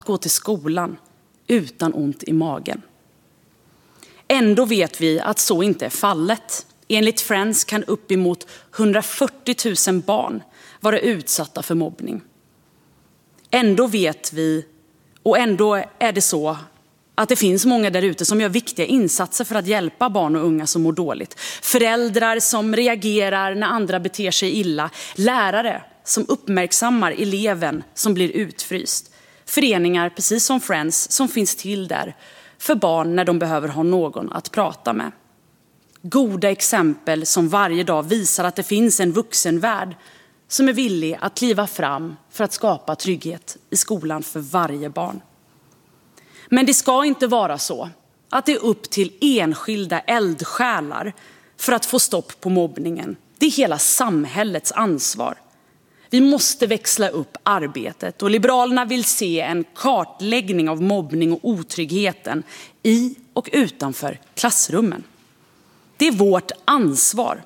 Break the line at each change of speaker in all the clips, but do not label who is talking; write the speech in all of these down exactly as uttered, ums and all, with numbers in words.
gå till skolan utan ont i magen. Ändå vet vi att så inte är fallet. Enligt Friends kan uppemot hundrafyrtio tusen barn vara utsatta för mobbning. Ändå vet vi, och ändå är det så, att det finns många där ute som gör viktiga insatser för att hjälpa barn och unga som mår dåligt. Föräldrar som reagerar när andra beter sig illa. Lärare som uppmärksammar eleven som blir utfryst. Föreningar, precis som Friends, som finns till där för barn när de behöver ha någon att prata med. Goda exempel som varje dag visar att det finns en vuxenvärld som är villig att kliva fram för att skapa trygghet i skolan för varje barn. Men det ska inte vara så att det är upp till enskilda eldsjälar för att få stopp på mobbningen. Det är hela samhällets ansvar. Vi måste växla upp arbetet och Liberalerna vill se en kartläggning av mobbning och otryggheten i och utanför klassrummen. Det är vårt ansvar,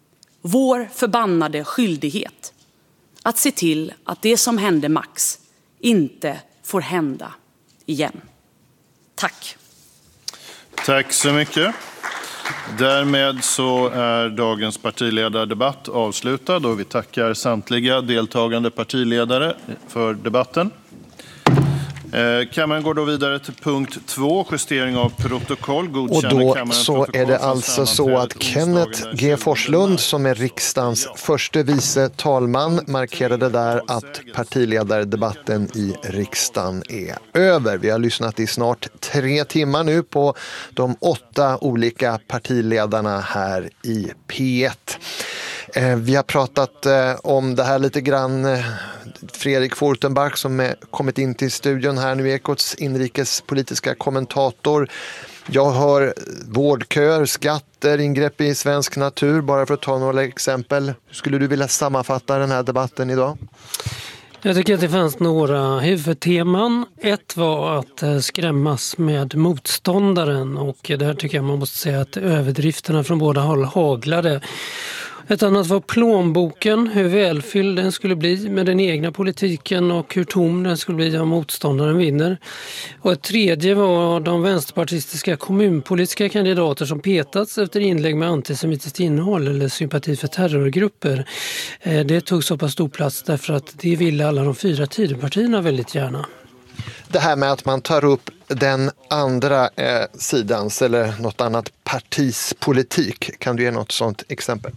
vår förbannade skyldighet att se till att det som hände Max inte får hända igen. Tack.
Tack så mycket. Därmed så är dagens partiledardebatt avslutad och vi tackar samtliga deltagande partiledare för debatten. Kammaren går då vidare till punkt två, justering av protokoll.
Och då så är det alltså så att Kenneth G Forslund, som är riksdagens förste vice talman, markerade där att partiledardebatten i riksdagen är över. Vi har lyssnat i snart tre timmar nu på de åtta olika partiledarna här i P ett. Vi har pratat om det här lite grann. Fredrik Fortenbach som är kommit in till studion här nu, Ekots inrikespolitiska kommentator. Jag hör vårdköer, skatter, ingrepp i svensk natur, bara för att ta några exempel. Hur skulle du vilja sammanfatta den här debatten idag?
Jag tycker att det fanns några huvudteman. Ett var att skrämmas med motståndaren, och där tycker jag man måste säga att överdrifterna från båda håll haglade. Ett annat var plånboken, hur välfylld den skulle bli med den egna politiken och hur tom den skulle bli om motståndaren vinner. Och ett tredje var de vänsterpartistiska kommunpolitiska kandidater som petats efter inlägg med antisemitiskt innehåll eller sympati för terrorgrupper. Det tog så pass stor plats därför att det ville alla de fyra Tidöpartierna väldigt gärna.
Det här med att man tar upp den andra eh, sidans eller något annat partis politik. Kan du ge något sånt exempel?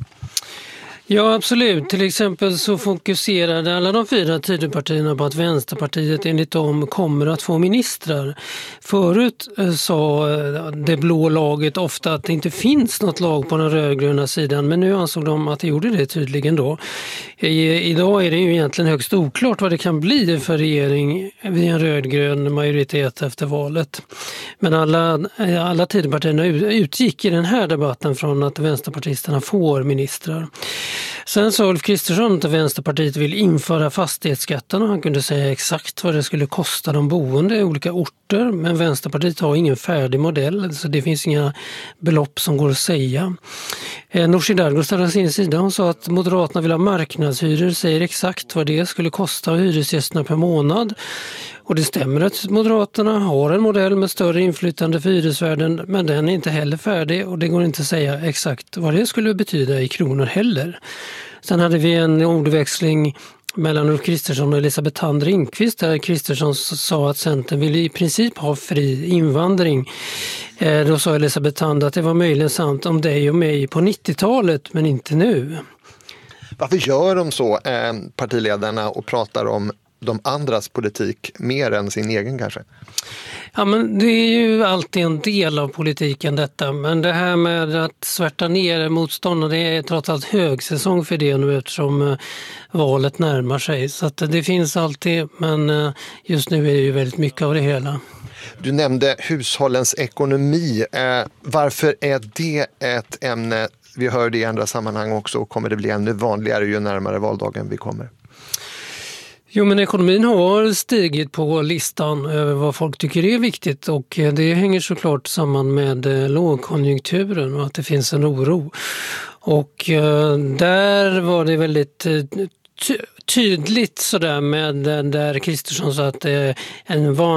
Ja, absolut. Till exempel så fokuserade alla de fyra Tidöpartierna på att Vänsterpartiet enligt dem kommer att få ministrar. Förut sa det blå laget ofta att det inte finns något lag på den rödgröna sidan, men nu ansåg de att det gjorde det tydligen då. I, idag är det ju egentligen högst oklart vad det kan bli för regering vid en rödgrön majoritet efter valet. Men alla, alla Tidöpartierna utgick i den här debatten från att vänsterpartisterna får ministrar. Sen sa Ulf Kristersson att Vänsterpartiet vill införa fastighetsskatten och han kunde säga exakt vad det skulle kosta de boende i olika orter. Men Vänsterpartiet har ingen färdig modell, så det finns inga belopp som går att säga. Eh, Nooshi Dadgostar på sin sida, hon sa att Moderaterna vill ha marknadshyror, säger exakt vad det skulle kosta hyresgästerna per månad. Och det stämmer att Moderaterna har en modell med större inflytande för hyresvärden, men den är inte heller färdig och det går inte att säga exakt vad det skulle betyda i kronor heller. Sen hade vi en ordväxling mellan Ulf Kristersson och Elisabeth Thand Ringqvist där Kristersson sa att Centern ville i princip ha fri invandring. Eh, då sa Elisabeth Thand att det var möjligen sant om dig och mig på nittiotalet, men inte nu.
Varför gör de så, eh, partiledarna, och pratar om de andras politik mer än sin egen kanske?
Ja, men det är ju alltid en del av politiken detta, men det här med att svärta ner motståndare, det är trots allt högsäsong för det nu eftersom valet närmar sig. Så att det finns alltid, men just nu är det ju väldigt mycket av det hela.
Du nämnde hushållens ekonomi. Varför är det ett ämne? Vi hör det i andra sammanhang också, och kommer det bli ännu vanligare ju närmare valdagen vi kommer?
Jo, men ekonomin har stigit på listan över vad folk tycker är viktigt, och det hänger såklart samman med lågkonjunkturen och att det finns en oro. Och där var det väldigt tydligt sådär med där Kristersson sa att en van